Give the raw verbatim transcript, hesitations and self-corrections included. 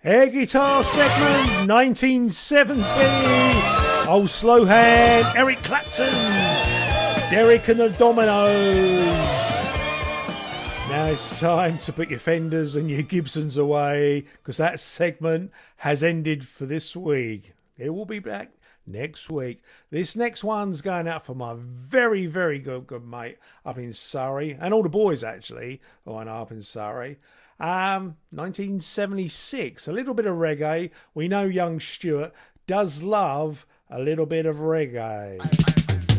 Air guitar segment nineteen seventy. Old slow hand, Eric Clapton. Derek and the Dominoes. Now it's time to put your Fenders and your Gibsons away, because that segment has ended for this week. It will be back next week. This next one's going out for my very, very good, good mate up in Surrey, and all the boys actually who are up in Surrey. Um, nineteen seventy-six, a little bit of reggae. We know young Stuart does love a little bit of reggae.